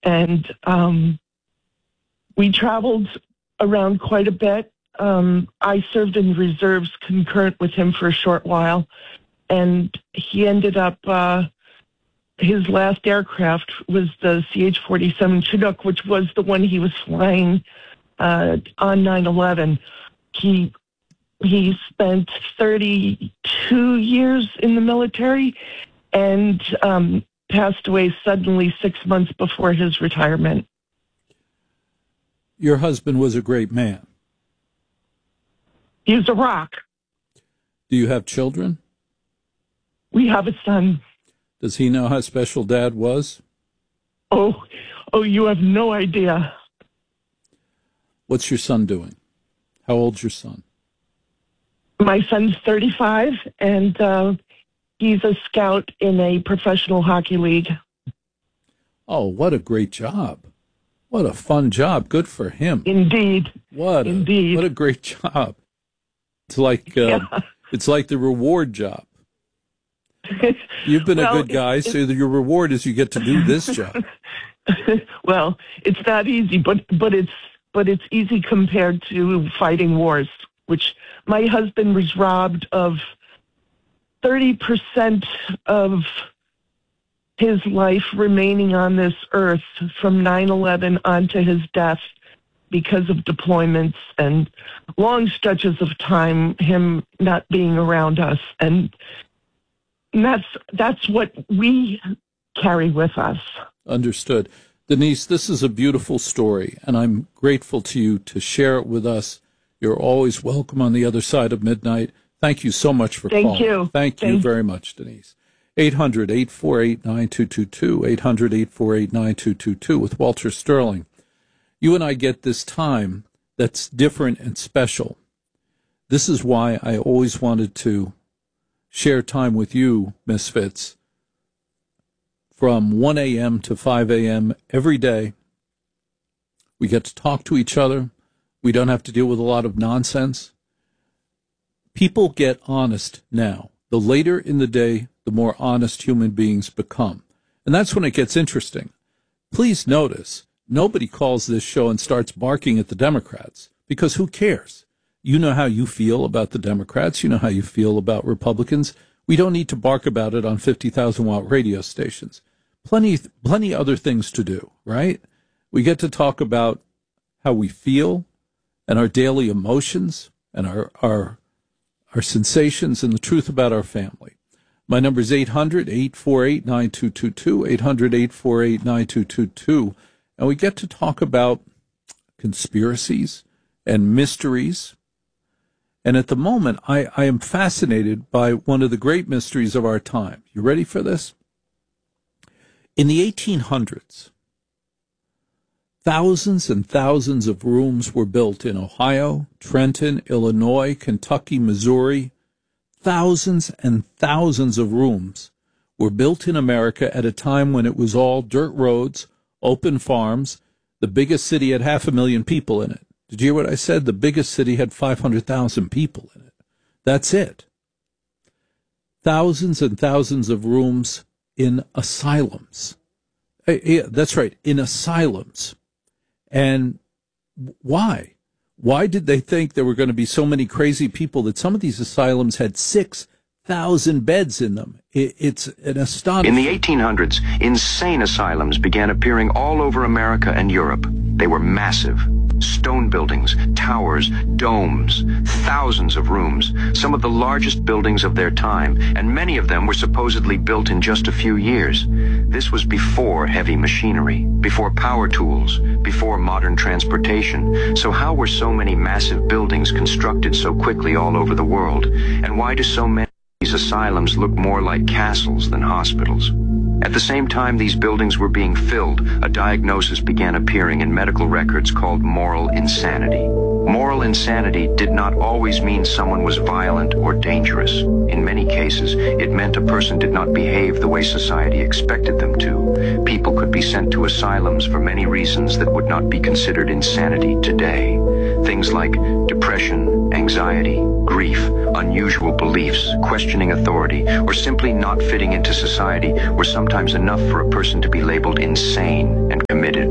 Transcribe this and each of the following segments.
And we traveled around quite a bit. I served in reserves concurrent with him for a short while, and he ended up, his last aircraft was the CH-47 Chinook, which was the one he was flying on 9/11. He spent 32 years in the military and passed away suddenly 6 months before his retirement. Your husband was a great man. He was a rock. Do you have children? We have a son. Does he know how special Dad was? Oh, you have no idea. What's your son doing? How old's your son? My son's 35, and he's a scout in a professional hockey league. Oh, what a great job. What a fun job. Good for him. Indeed. What a great job. It's like it's like the reward job. You've been a good guy, so your reward is you get to do this job. Well, it's not easy, but it's easy compared to fighting wars, which my husband was robbed of 30% of his life remaining on this earth from 9/11 on to his death because of deployments and long stretches of time, him not being around us. And that's what we carry with us. Understood. Denise, this is a beautiful story, and I'm grateful to you to share it with us. You're always welcome on the other side of midnight. Thank you so much for calling. Thank you. Thank you very much, Denise. 800-848-9222, 800-848-9222 with Walter Sterling. You and I get this time that's different and special. This is why I always wanted to share time with you, Misfits, from 1 a.m. to 5 a.m. every day. We get to talk to each other. We don't have to deal with a lot of nonsense. People get honest now. The later in the day, the more honest human beings become. And that's when it gets interesting. Please notice, nobody calls this show and starts barking at the Democrats, because who cares? You know how you feel about the Democrats. You know how you feel about Republicans. We don't need to bark about it on 50,000-watt radio stations. Plenty other things to do, right? We get to talk about how we feel and our daily emotions and our sensations and the truth about our family. My number is 800-848-9222, 800-848-9222. And we get to talk about conspiracies and mysteries. And at the moment, I am fascinated by one of the great mysteries of our time. You ready for this? In the 1800s, thousands and thousands of rooms were built in Ohio, Trenton, Illinois, Kentucky, Missouri. Thousands and thousands of rooms were built in America at a time when it was all dirt roads, open farms. The biggest city had 500,000 people in it. Did you hear what I said? The biggest city had 500,000 people in it. That's it. Thousands and thousands of rooms in asylums. Yeah, that's right, in asylums. And why? Why did they think there were going to be so many crazy people that some of these asylums had 6,000 beds in them? It's an astonishing. In the 1800s, insane asylums began appearing all over America and Europe. They were massive. Stone buildings, towers, domes, thousands of rooms, some of the largest buildings of their time, and many of them were supposedly built in just a few years. This was before heavy machinery, before power tools, before modern transportation. So how were so many massive buildings constructed so quickly all over the world? And why do so many of these asylums look more like castles than hospitals? At the same time these buildings were being filled, a diagnosis began appearing in medical records called moral insanity. Moral insanity did not always mean someone was violent or dangerous. In many cases, it meant a person did not behave the way society expected them to. People could be sent to asylums for many reasons that would not be considered insanity today. Things like depression, anxiety, grief, unusual beliefs, questioning authority, or simply not fitting into society were sometimes enough for a person to be labeled insane and committed.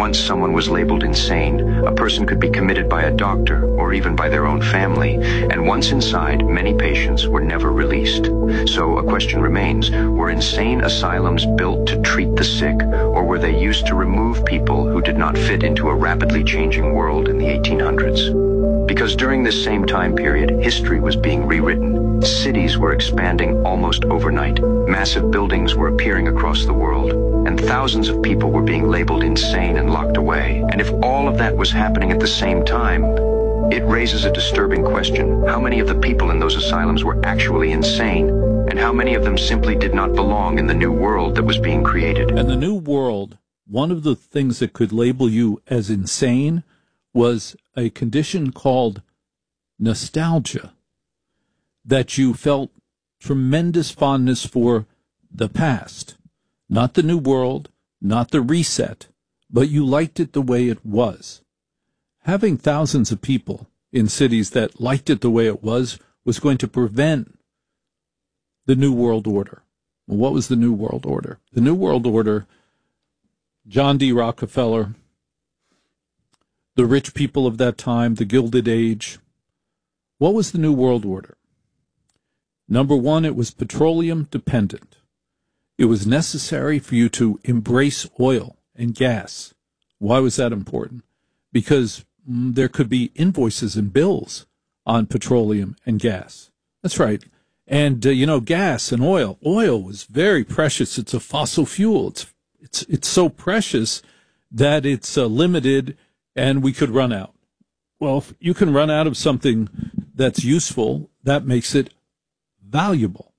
Once someone was labeled insane, a person could be committed by a doctor or even by their own family, and once inside, many patients were never released. So a question remains, were insane asylums built to treat the sick, or were they used to remove people who did not fit into a rapidly changing world in the 1800s? Because during this same time period, history was being rewritten. Cities were expanding almost overnight. Massive buildings were appearing across the world, and thousands of people were being labeled insane and locked away. And if all of that was happening at the same time, it raises a disturbing question. How many of the people in those asylums were actually insane, and how many of them simply did not belong in the new world that was being created? And the new world, one of the things that could label you as insane was a condition called nostalgia, that you felt tremendous fondness for the past, not the new world, not the reset, but you liked it the way it was. Having thousands of people in cities that liked it the way it was going to prevent the New World Order. Well, what was the New World Order? The New World Order, John D. Rockefeller, the rich people of that time, the Gilded Age. What was the New World Order? Number one, it was petroleum dependent. It was necessary for you to embrace oil and gas. Why was that important? Because there could be invoices and bills on petroleum and gas. That's right. And, gas and oil. Oil was very precious. It's a fossil fuel. It's so precious that it's limited and we could run out. Well, if you can run out of something that's useful, that makes it valuable.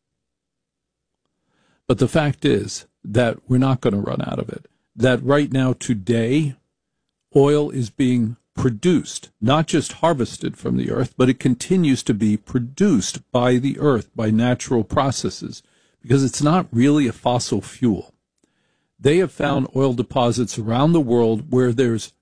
But the fact is that we're not going to run out of it. That right now, today, oil is being produced, not just harvested from the earth, but it continues to be produced by the earth, by natural processes, because it's not really a fossil fuel. They have found oil deposits around the world where there's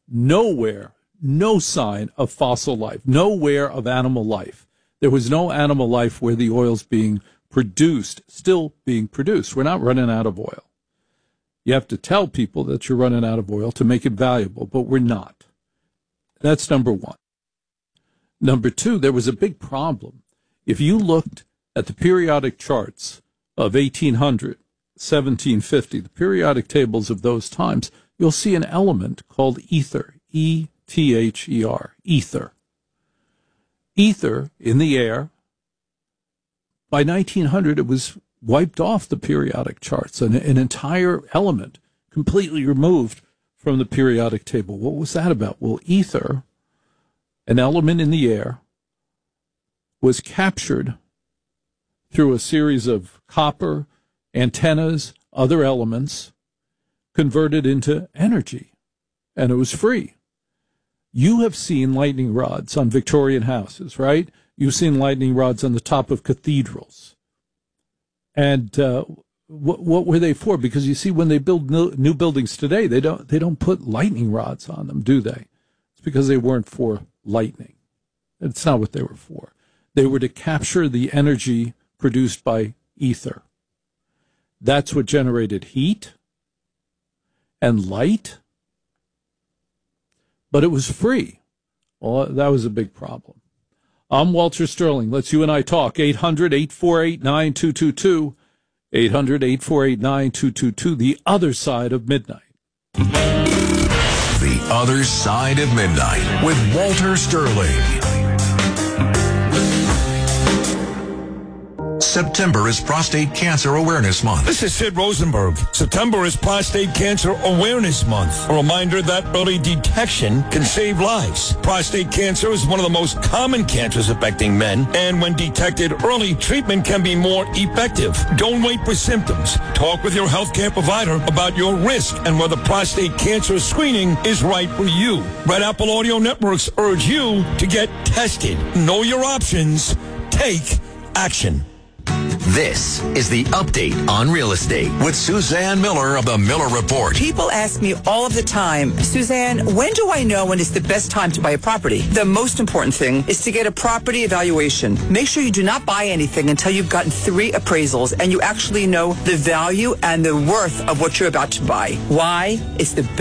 no sign of fossil life, nowhere of animal life. There was no animal life where the oil's being produced, still being produced. We're not running out of oil. You have to tell people that you're running out of oil to make it valuable, but we're not. That's number one. Number two, there was a big problem. If you looked at the periodic charts of 1800, 1750, the periodic tables of those times, you'll see an element called ether, E-T-H-E-R, ether. Ether in the air. By 1900, it was wiped off the periodic charts, an entire element completely removed from the periodic table. What was that about? Well, ether, an element in the air, was captured through a series of copper, antennas, other elements, converted into energy, and it was free. You have seen lightning rods on Victorian houses, right? You've seen lightning rods on the top of cathedrals. And what were they for? Because you see, when they build new buildings today, they don't put lightning rods on them, do they? It's because they weren't for lightning. It's not what they were for. They were to capture the energy produced by ether. That's what generated heat and light. But it was free. Well, that was a big problem. I'm Walter Sterling. Let's you and I talk. 800-848-9222. 800-848-9222. The Other Side of Midnight. The Other Side of Midnight with Walter Sterling. September is Prostate Cancer Awareness Month. This is Sid Rosenberg. September is Prostate Cancer Awareness Month. A reminder that early detection can save lives. Prostate cancer is one of the most common cancers affecting men, and when detected early, treatment can be more effective. Don't wait for symptoms. Talk with your healthcare provider about your risk and whether prostate cancer screening is right for you. Red Apple Audio Networks urge you to get tested. Know your options. Take action. This is the Update on Real Estate with Suzanne Miller of the Miller Report. People ask me all of the time, Suzanne, when do I know when it's the best time to buy a property? The most important thing is to get a property evaluation. Make sure you do not buy anything until you've gotten 3 appraisals and you actually know the value and the worth of what you're about to buy. Why? It's the